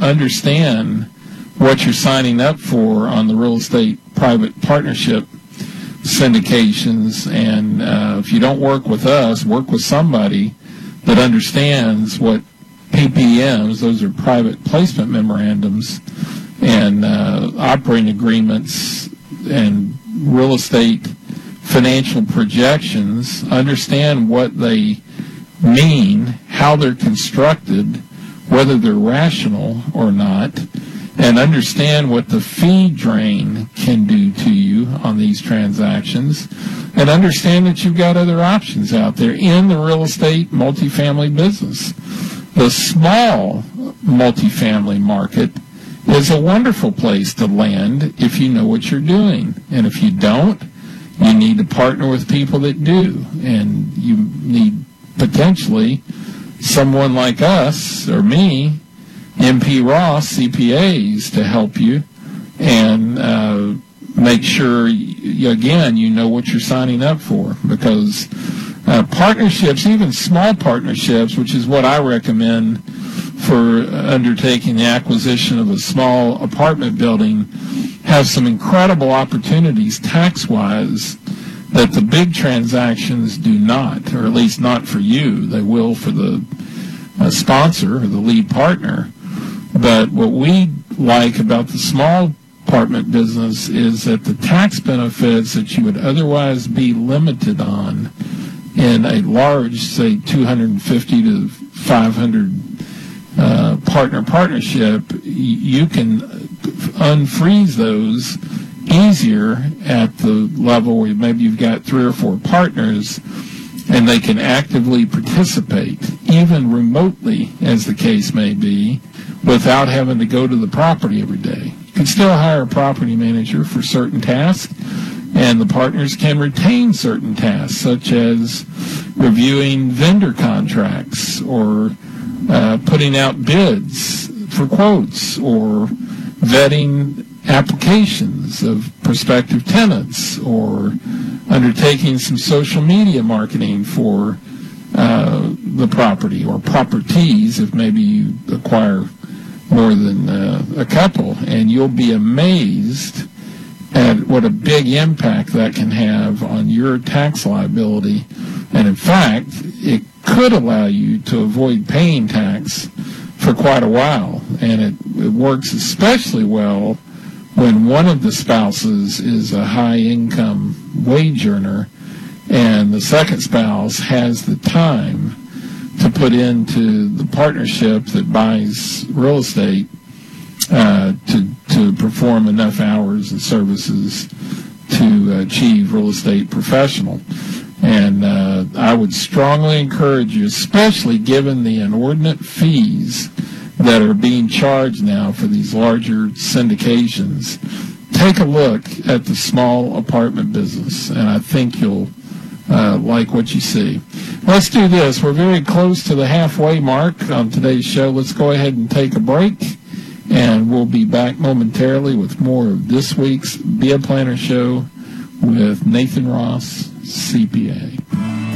understand what you're signing up for on the real estate private partnership syndications. And if you don't work with us, work with somebody that understands what PPMs, those are private placement memorandums, and operating agreements and real estate financial projections, understand what they mean, how they're constructed, whether they're rational or not, and understand what the fee drain can do to you on these transactions, and understand that you've got other options out there in the real estate multifamily business. The small multifamily market is a wonderful place to land if you know what you're doing. And if you don't, you need to partner with people that do. And you need potentially someone like us or me, MP Ross, CPAs, to help you and make sure, you know what you're signing up for. Because partnerships, even small partnerships, which is what I recommend for undertaking the acquisition of a small apartment building, have some incredible opportunities tax-wise that the big transactions do not, or at least not for you. They will for the sponsor or the lead partner. But what we like about the small apartment business is that the tax benefits that you would otherwise be limited on in a large, say, 250 to 500 partnership, you can unfreeze those easier at the level where maybe you've got 3 or 4 partners and they can actively participate, even remotely, as the case may be, without having to go to the property every day. You can still hire a property manager for certain tasks, and the partners can retain certain tasks, such as reviewing vendor contracts or putting out bids for quotes or vetting applications of prospective tenants or undertaking some social media marketing for the property or properties if maybe you acquire more than a couple. And you'll be amazed at what a big impact that can have on your tax liability. And in fact, it could allow you to avoid paying tax for quite a while. And it works especially well when one of the spouses is a high-income wage earner and the second spouse has the time to put into the partnership that buys real estate to perform enough hours and services to achieve real estate professional. And I would strongly encourage you, especially given the inordinate fees that are being charged now for these larger syndications, take a look at the small apartment business, and I think you'll like what you see. Let's do this. We're very close to the halfway mark on today's show. Let's go ahead and take a break, and we'll be back momentarily with more of this week's Be a Planner Show with Nathan Ross, CPA.